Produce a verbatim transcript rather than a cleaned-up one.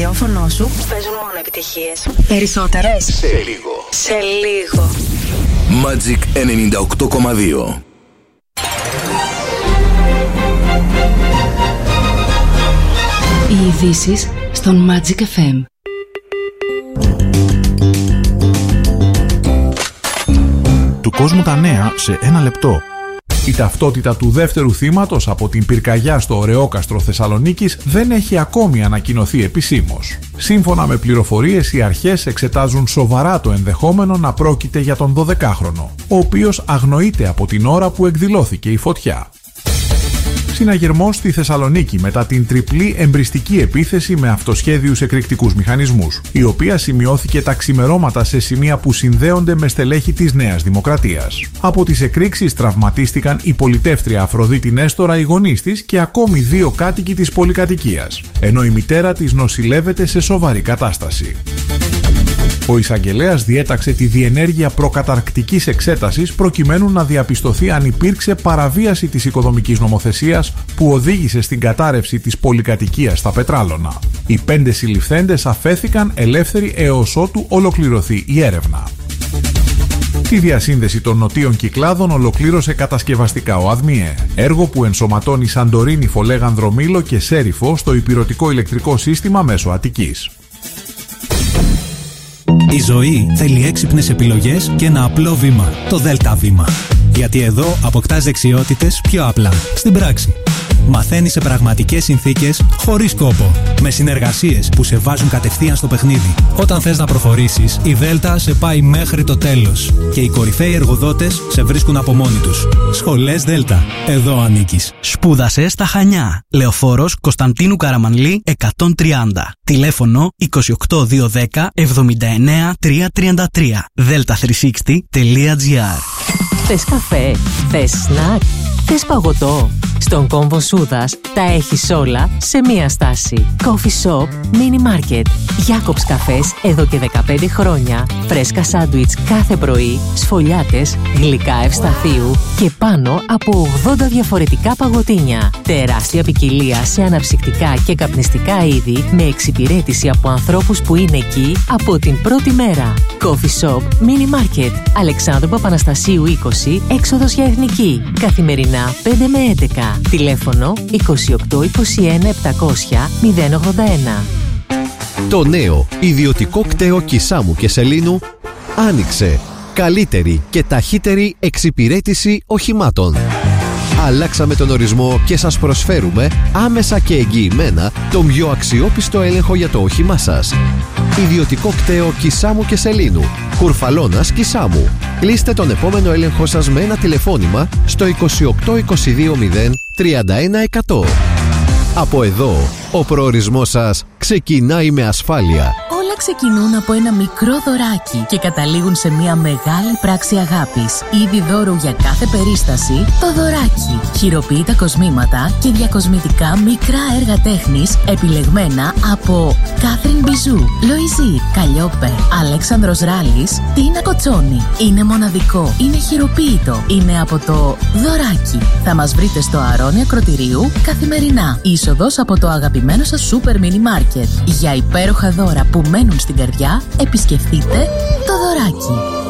ραδιόφωνο σου παίζουν μόνο επιτυχίες. Περισσότερες. Σε λίγο. Σε λίγο. Magic ενενήντα οκτώ κόμμα δύο. Οι ειδήσεις στον Magic εφ εμ. Του κόσμου τα νέα σε ένα λεπτό. Η ταυτότητα του δεύτερου θύματος από την πυρκαγιά στο Ωρεόκαστρο Θεσσαλονίκης δεν έχει ακόμη ανακοινωθεί επισήμως. Σύμφωνα με πληροφορίες, οι αρχές εξετάζουν σοβαρά το ενδεχόμενο να πρόκειται για τον δωδεκάχρονο, ο οποίος αγνοείται από την ώρα που εκδηλώθηκε η φωτιά. Συναγερμός στη Θεσσαλονίκη μετά την τριπλή εμπριστική επίθεση με αυτοσχέδιους εκρηκτικούς μηχανισμούς, η οποία σημειώθηκε τα ξημερώματα σε σημεία που συνδέονται με στελέχη της Νέας Δημοκρατίας. Από τις εκρήξεις τραυματίστηκαν η πολιτεύτρια Αφροδίτη Νέστορα, οι γονείς της και ακόμη δύο κάτοικοι της πολυκατοικίας, ενώ η μητέρα της νοσηλεύεται σε σοβαρή κατάσταση. Ο εισαγγελέας διέταξε τη διενέργεια προκαταρκτικής εξέτασης προκειμένου να διαπιστωθεί αν υπήρξε παραβίαση της οικοδομικής νομοθεσίας που οδήγησε στην κατάρρευση της πολυκατοικίας στα Πετράλωνα. Οι πέντε συλληφθέντες αφέθηκαν ελεύθεροι έως ότου ολοκληρωθεί η έρευνα. Τη διασύνδεση των νοτίων Κυκλάδων ολοκλήρωσε κατασκευαστικά ο ΑΔΜΙΕ, έργο που ενσωματώνει Σαντορίνη, Φολέγανδρο, Μήλο και Σέριφο στο υπηρετικό ηλεκτρικό σύστημα μέσω Αττικής. Η ζωή θέλει έξυπνες επιλογές και ένα απλό βήμα, το Δέλτα βήμα. Γιατί εδώ αποκτάς δεξιότητες πιο απλά, στην πράξη. Μαθαίνεις σε πραγματικές συνθήκες, χωρίς κόπο. Με συνεργασίες που σε βάζουν κατευθείαν στο παιχνίδι. Όταν θες να προχωρήσεις, η Δέλτα σε πάει μέχρι το τέλος. Και οι κορυφαίοι εργοδότες σε βρίσκουν από μόνοι τους. Σχολές Δέλτα. Εδώ ανήκεις. Σπούδασε στα Χανιά. Λεωφόρος Κωνσταντίνου Καραμανλή εκατόν τριάντα. Τηλέφωνο είκοσι οκτώ διακόσια δέκα εβδομήντα εννέα τριακόσια τριάντα τρία. δέλτα τριακόσια εξήντα τελεία τζι άρ. Θες καφέ, θες σνακ, θες παγωτό. Στον κόμβο Σούδας τα έχεις όλα σε μία στάση. Coffee Shop Mini Market. Jacobs καφές εδώ και δεκαπέντε χρόνια. Φρέσκα σάντουιτς κάθε πρωί, σφολιάτες, γλυκά ευσταθείου και πάνω από ογδόντα διαφορετικά παγωτίνια. Τεράστια ποικιλία σε αναψυκτικά και καπνιστικά είδη με εξυπηρέτηση από ανθρώπους που είναι εκεί από την πρώτη μέρα. Coffee Shop Mini Market. Αλεξάνδρου Παπαναστασίου είκοσι, έξοδος για Εθνική. Καθημερινά πέντε με έντεκα. Τηλέφωνο είκοσι οκτώ είκοσι ένα επτακόσια μηδέν ογδόντα ένα. Το νέο ιδιωτικό κτέο Κισάμου και Σελήνου άνοιξε. Καλύτερη και ταχύτερη εξυπηρέτηση οχημάτων. Αλλάξαμε τον ορισμό και σας προσφέρουμε άμεσα και εγγυημένα τον πιο αξιόπιστο έλεγχο για το όχημά σας. Ιδιωτικό κτέο Κισάμου και Σελήνου, Κουρφαλώνας Κισάμου. Κλείστε τον επόμενο έλεγχό σας με ένα τηλεφώνημα στο είκοσι οκτώ είκοσι δύο μηδέν τριάντα ένα εκατό. Από εδώ, ο προορισμός σας ξεκινάει με ασφάλεια. Όλα ξεκινούν από ένα μικρό δωράκι και καταλήγουν σε μια μεγάλη πράξη αγάπης. Ήδη δώρο για κάθε περίσταση, το δωράκι. Χειροποίητα κοσμήματα και διακοσμητικά μικρά έργα τέχνης επιλεγμένα από Κάθριν Μπιζού, Λοϊζή, Καλλιόπε, Αλέξανδρος Ράλης, Τίνα Κοτσόνη. Είναι μοναδικό, είναι χειροποίητο, είναι από το δωράκι. Θα μας βρείτε στο Αρώνη Ακροτηρίου καθημερινά. Είσοδος από το αγαπημένο σας σούπερ μίνι μάρκετ. Για υπέροχα δώρα που μένουν στην καρδιά, επισκεφτείτε το δωράκι.